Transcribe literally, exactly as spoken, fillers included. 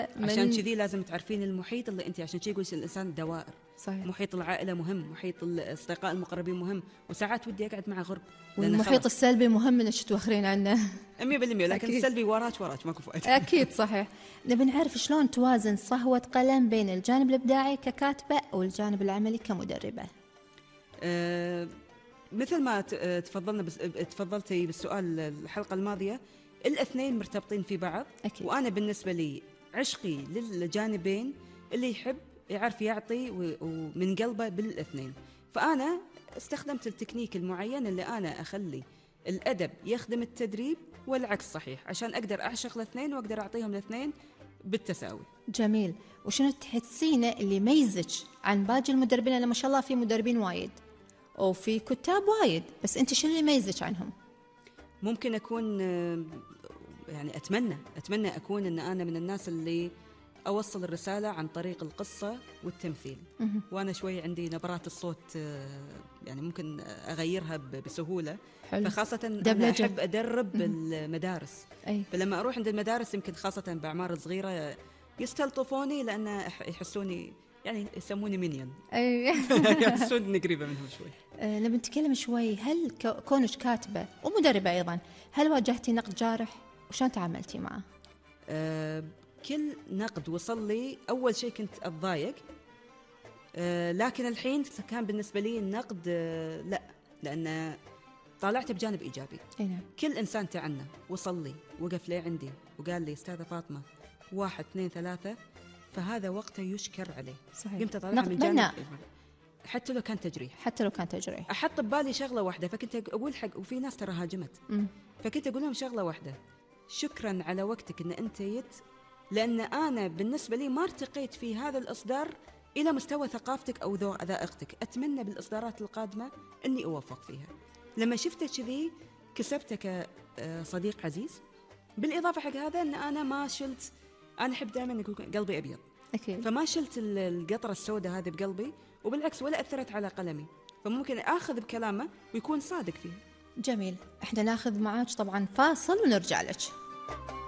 هذا من عشان كذي لازم تعرفين المحيط اللي انت، عشان كذي يقول الانسان دوائر. صحيح. محيط العائله مهم، محيط الاصدقاء المقربين مهم، وساعات ودي اقعد مع غرب. والمحيط السلبي مهم انك توخرين عنه مية بالمية، لكن أكيد. السلبي وراك وراك ماكو فائده. اكيد صحيح. نبي نعرف شلون توازن صهوه قلم بين الجانب الابداعي ككاتبه والجانب العملي كمدربه. أه مثل ما تفضلنا بس تفضلتي بالسؤال الحلقه الماضيه، الاثنين مرتبطين في بعض. أكيد. وانا بالنسبه لي عشقي للجانبين، اللي يحب يعرف يعطي ومن قلبه بالاثنين. فانا استخدمت التكنيك المعين اللي انا اخلي الادب يخدم التدريب والعكس صحيح، عشان اقدر اعشق الاثنين واقدر اعطيهم الاثنين بالتساوي. جميل. وشنو تحسينه اللي يميزك عن باقي المدربين؟ لأن ما شاء الله في مدربين وايد وفي كتاب وايد، بس انت شنو اللي يميزك عنهم؟ ممكن اكون يعني اتمنى اتمنى اكون ان انا من الناس اللي اوصل الرساله عن طريق القصه والتمثيل. مه. وانا شوي عندي نبرات الصوت يعني ممكن اغيرها بسهوله. حلو. فخاصه دبلجة. انا احب ادرب مه. المدارس. أي. فلما اروح عند المدارس يمكن خاصه باعمار صغيره يستلطفوني لان يحسوني يعني يسموني مينيون. اي يحسوني قريبه منهم شوي. أه نبي نتكلم شوي، هل كونك كاتبه ومدربه ايضا، هل واجهتي نقد جارح وشلون تعاملتي معه؟ أه كل نقد وصل لي اول شيء كنت اتضايق، أه لكن الحين كان بالنسبه لي النقد أه لا، لان طالعت بجانب ايجابي. أي نعم. كل انسان تعنى وصل لي وقف لي عندي وقال لي استاذه فاطمه واحد اثنين ثلاثه، فهذا وقته يشكر عليه. صحيح. قمت اطلعها من جانب بناء. حتى لو كان تجريح، حتى لو كان تجريح احط ببالي شغله واحده. فكنت اقول حق، وفي ناس ترى هاجمت، م. فكنت اقول لهم شغله واحده: شكرا على وقتك ان انت جيت، لان انا بالنسبه لي ما ارتقيت في هذا الاصدار الى مستوى ثقافتك او ذائقتك. اتمنى بالاصدارات القادمه اني اوفق فيها. لما شفتك كذي كسبتك صديق عزيز. بالاضافه حق هذا ان انا ما شلت، انا احب دائما يكون قلبي ابيض. أكيد. فما شلت القطره السوداء هذه بقلبي، وبالعكس ولا اثرت على قلمي، فممكن اخذ بكلامه ويكون صادق فيه. جميل. احنا ناخذ معاك طبعا فاصل ونرجع لك.